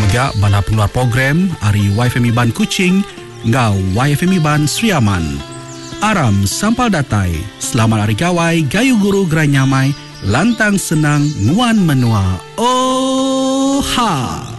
Megak bala pengeluar program Ari YFM Iban Kuching ngau YFM Iban Sriaman. Aram sampal datai, selamat hari gawai, gayu guru gerai nyamai, lantang senang, nguan menua. Oh ha!